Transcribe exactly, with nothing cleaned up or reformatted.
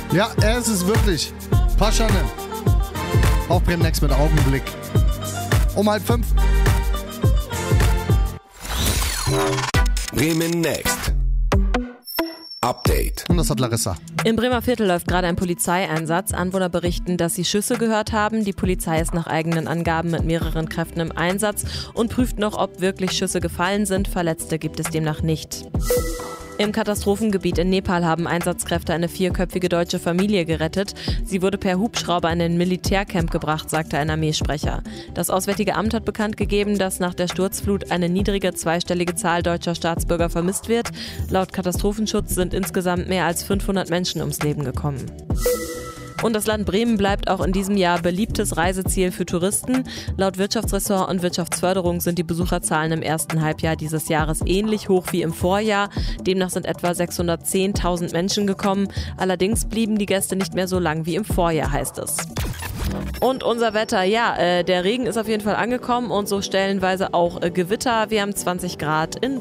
Ja, er ist es wirklich. Paschanem. Auf Bremen Next mit Augenblick. Um halb fünf. Bremen Next. Update. Und das hat Larissa. Im Bremer Viertel läuft gerade ein Polizeieinsatz. Anwohner berichten, dass sie Schüsse gehört haben. Die Polizei ist nach eigenen Angaben mit mehreren Kräften im Einsatz und prüft noch, ob wirklich Schüsse gefallen sind. Verletzte gibt es demnach nicht. Im Katastrophengebiet in Nepal haben Einsatzkräfte eine vierköpfige deutsche Familie gerettet. Sie wurde per Hubschrauber in ein Militärcamp gebracht, sagte ein Armeesprecher. Das Auswärtige Amt hat bekannt gegeben, dass nach der Sturzflut eine niedrige zweistellige Zahl deutscher Staatsbürger vermisst wird. Laut Katastrophenschutz sind insgesamt mehr als fünfhundert Menschen ums Leben gekommen. Und das Land Bremen bleibt auch in diesem Jahr beliebtes Reiseziel für Touristen. Laut Wirtschaftsressort und Wirtschaftsförderung sind die Besucherzahlen im ersten Halbjahr dieses Jahres ähnlich hoch wie im Vorjahr. Demnach sind etwa sechshundertzehntausend Menschen gekommen. Allerdings blieben die Gäste nicht mehr so lang wie im Vorjahr, heißt es. Und unser Wetter, ja, äh, der Regen ist auf jeden Fall angekommen und so stellenweise auch äh, Gewitter. Wir haben zwanzig Grad in